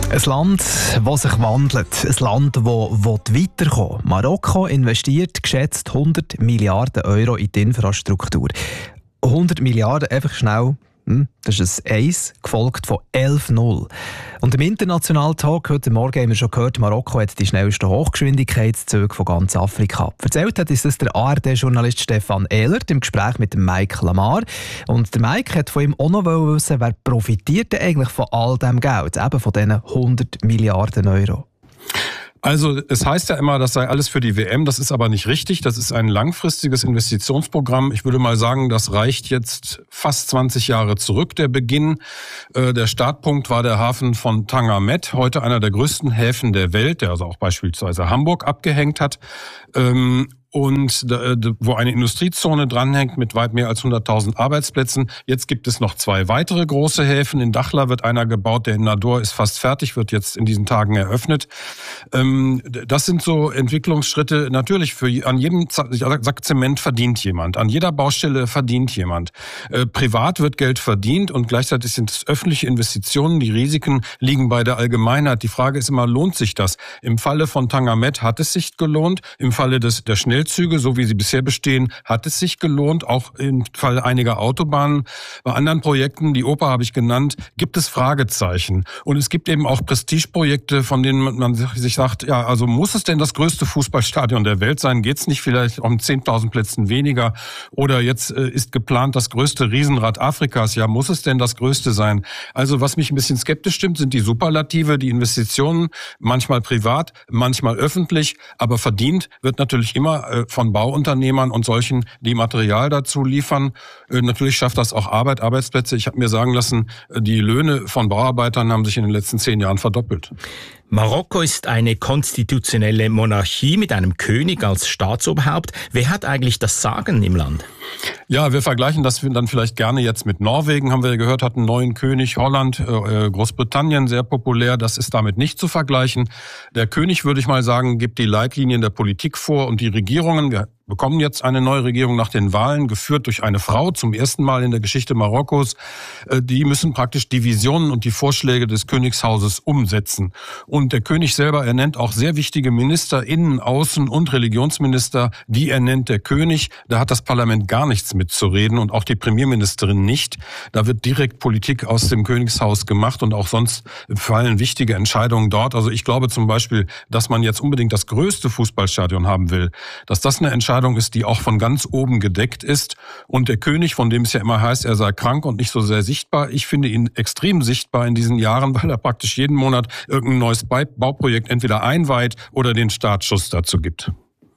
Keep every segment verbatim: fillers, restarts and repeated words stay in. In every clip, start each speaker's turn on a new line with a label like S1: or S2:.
S1: Ein Land, das sich wandelt. Ein Land, das weiterkommen will. Marokko investiert geschätzt hundert Milliarden Euro in die Infrastruktur. hundert Milliarden, einfach schnell. Das ist ein eins, gefolgt von elf null. Und im internationalen Talk heute Morgen haben wir schon gehört, Marokko hat die schnellsten Hochgeschwindigkeitszüge von ganz Afrika. Erzählt hat uns das der A R D-Journalist Stefan Ehlert im Gespräch mit dem Mike Lamar. Und der Mike hat von ihm auch noch wissen, wer profitiert denn eigentlich von all diesem Geld, eben von diesen hundert Milliarden Euro?
S2: Also es heißt ja immer, das sei alles für die W M, das ist aber nicht richtig. Das ist ein langfristiges Investitionsprogramm. Ich würde mal sagen, das reicht jetzt fast zwanzig Jahre zurück, der Beginn. Äh, der Startpunkt war der Hafen von Tanger Med, heute einer der größten Häfen der Welt, der also auch beispielsweise Hamburg abgehängt hat. Ähm, und wo eine Industriezone dranhängt mit weit mehr als hunderttausend Arbeitsplätzen. Jetzt gibt es noch zwei weitere große Häfen. In Dakhla wird einer gebaut, der in Nador ist fast fertig, wird jetzt in diesen Tagen eröffnet. Das sind so Entwicklungsschritte. Natürlich, für an jedem Sack Zement verdient jemand, an jeder Baustelle verdient jemand. Privat wird Geld verdient und gleichzeitig sind es öffentliche Investitionen. Die Risiken liegen bei der Allgemeinheit. Die Frage ist immer, lohnt sich das? Im Falle von Tanger Med hat es sich gelohnt. Im Falle des der Schnell Züge, so wie sie bisher bestehen, hat es sich gelohnt, auch im Fall einiger Autobahnen. Bei anderen Projekten, die Oper habe ich genannt, gibt es Fragezeichen. Und es gibt eben auch Prestigeprojekte, von denen man sich sagt, ja, also muss es denn das größte Fußballstadion der Welt sein? Geht es nicht vielleicht um zehntausend Plätzen weniger? Oder jetzt äh, ist geplant das größte Riesenrad Afrikas. Ja, muss es denn das größte sein? Also was mich ein bisschen skeptisch stimmt, sind die Superlative, die Investitionen, manchmal privat, manchmal öffentlich, aber verdient wird natürlich immer von Bauunternehmern und solchen, die Material dazu liefern. Natürlich schafft das auch Arbeit, Arbeitsplätze. Ich habe mir sagen lassen, die Löhne von Bauarbeitern haben sich in den letzten zehn Jahren verdoppelt.
S3: Marokko ist eine konstitutionelle Monarchie mit einem König als Staatsoberhaupt. Wer hat eigentlich das Sagen im Land?
S2: Ja, wir vergleichen das dann vielleicht gerne jetzt mit Norwegen, haben wir gehört, hat einen neuen König. Holland, äh, Großbritannien, sehr populär. Das ist damit nicht zu vergleichen. Der König, würde ich mal sagen, gibt die Leitlinien der Politik vor und die Regierungen. Wir bekommen jetzt eine neue Regierung nach den Wahlen, geführt durch eine Frau, zum ersten Mal in der Geschichte Marokkos. Die müssen praktisch die Visionen und die Vorschläge des Königshauses umsetzen. Und der König selber ernennt auch sehr wichtige Minister, Innen-, Außen- und Religionsminister. Die ernennt der König. Da hat das Parlament gar nichts mitzureden und auch die Premierministerin nicht. Da wird direkt Politik aus dem Königshaus gemacht und auch sonst fallen wichtige Entscheidungen dort. Also ich glaube zum Beispiel, dass man jetzt unbedingt das größte Fußballstadion haben will, dass das eine Entscheidung ist, die auch von ganz oben gedeckt ist. Und der König, von dem es ja immer heißt, er sei krank und nicht so sehr sichtbar, ich finde ihn extrem sichtbar in diesen Jahren, weil er praktisch jeden Monat irgendein neues Bauprojekt entweder einweiht oder den Startschuss dazu gibt.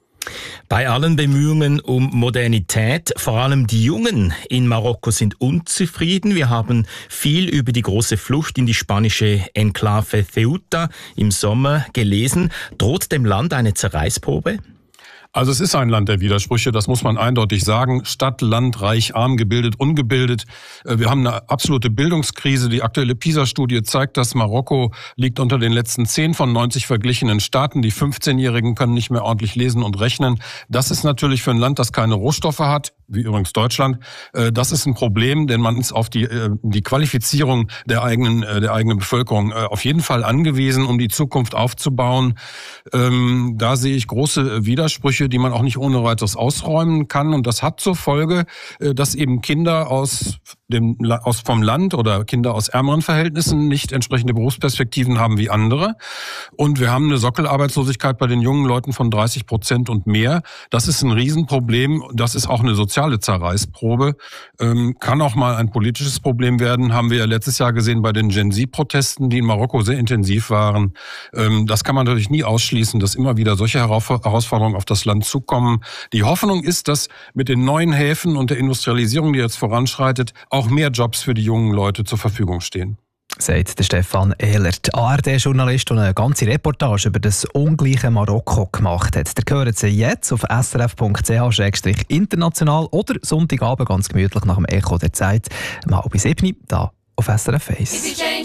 S3: Bei allen Bemühungen um Modernität, vor allem die Jungen in Marokko sind unzufrieden. Wir haben viel über die große Flucht in die spanische Enklave Ceuta im Sommer gelesen. Droht dem Land eine Zerreißprobe?
S2: Also es ist ein Land der Widersprüche, das muss man eindeutig sagen. Stadt, Land, Reich, arm, gebildet, ungebildet. Wir haben eine absolute Bildungskrise. Die aktuelle PISA-Studie zeigt, dass Marokko liegt unter den letzten zehn von neunzig verglichenen Staaten. Die fünfzehnjährigen können nicht mehr ordentlich lesen und rechnen. Das ist natürlich für ein Land, das keine Rohstoffe hat, wie übrigens Deutschland, das ist ein Problem, denn man ist auf die, die Qualifizierung der eigenen, der eigenen Bevölkerung auf jeden Fall angewiesen, um die Zukunft aufzubauen. Da sehe ich große Widersprüche, die man auch nicht ohne weiteres ausräumen kann. Und das hat zur Folge, dass eben Kinder aus dem, aus vom Land oder Kinder aus ärmeren Verhältnissen nicht entsprechende Berufsperspektiven haben wie andere. Und wir haben eine Sockelarbeitslosigkeit bei den jungen Leuten von dreißig Prozent und mehr. Das ist ein Riesenproblem. Das ist auch eine soziale Zerreißprobe. Ähm, kann auch mal ein politisches Problem werden. Haben wir ja letztes Jahr gesehen bei den Gen-Z-Protesten, die in Marokko sehr intensiv waren. Ähm, das kann man natürlich nie ausschließen, dass immer wieder solche Herausforderungen auf das Land zukommen. Die Hoffnung ist, dass mit den neuen Häfen und der Industrialisierung, die jetzt voranschreitet, auch mehr Jobs für die jungen Leute zur Verfügung stehen.
S1: Sagt der Stefan Ehlert, A R D-Journalist, der eine ganze Reportage über das ungleiche Marokko gemacht hat. Ihr hört sie jetzt auf s r f punkt c h slash international oder Sonntagabend ganz gemütlich nach dem Echo der Zeit, um halb sieben, da auf S R F eins.